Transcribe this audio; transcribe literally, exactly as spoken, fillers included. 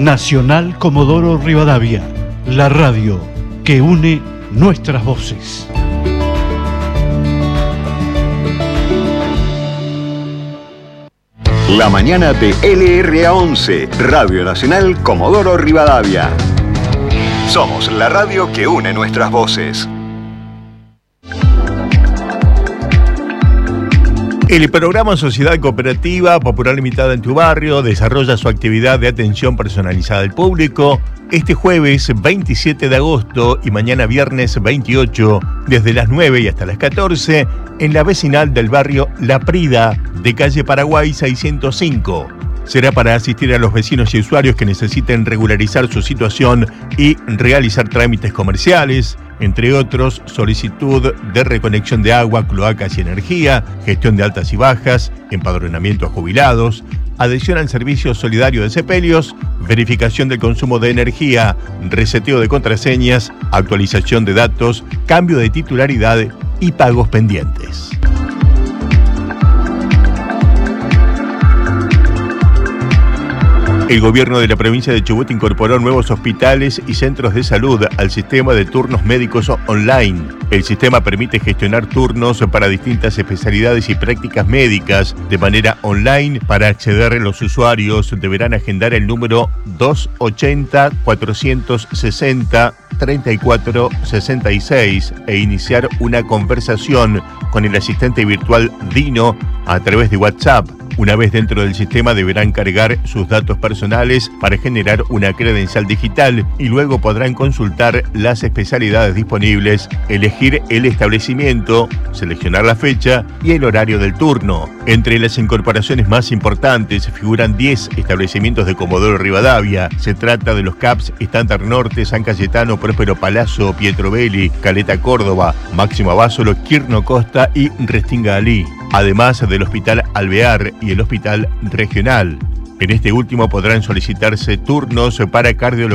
Nacional Comodoro Rivadavia, la radio que une nuestras voces. La mañana de L R A once, Radio Nacional Comodoro Rivadavia. Somos la radio que une nuestras voces. El programa Sociedad Cooperativa Popular Limitada en tu barrio desarrolla su actividad de atención personalizada al público este jueves veintisiete de agosto y mañana viernes veintiocho, desde las nueve y hasta las catorce, en la vecinal del barrio La Prida, de calle Paraguay seiscientos cinco. Será para asistir a los vecinos y usuarios que necesiten regularizar su situación y realizar trámites comerciales, entre otros, solicitud de reconexión de agua, cloacas y energía, gestión de altas y bajas, empadronamiento a jubilados, adhesión al servicio solidario de sepelios, verificación del consumo de energía, reseteo de contraseñas, actualización de datos, cambio de titularidad y pagos pendientes. El gobierno de la provincia de Chubut incorporó nuevos hospitales y centros de salud al sistema de turnos médicos online. El sistema permite gestionar turnos para distintas especialidades y prácticas médicas de manera online. Para acceder, los usuarios deberán agendar el número dos ochenta, cuatrocientos sesenta, treinta y cuatro sesenta y seis e iniciar una conversación con el asistente virtual Dino a través de WhatsApp. Una vez dentro del sistema deberán cargar sus datos personales para generar una credencial digital y luego podrán consultar las especialidades disponibles, elegir el establecimiento, seleccionar la fecha y el horario del turno. Entre las incorporaciones más importantes figuran diez establecimientos de Comodoro Rivadavia. Se trata de los C A Ps Estándar Norte, San Cayetano, Próspero Palazzo, Pietro Belli, Caleta Córdoba, Máximo Abásolo, Quirno Costa y Restinga Alí, además del Hospital Alvear y el Hospital Regional. En este último podrán solicitarse turnos para cardiología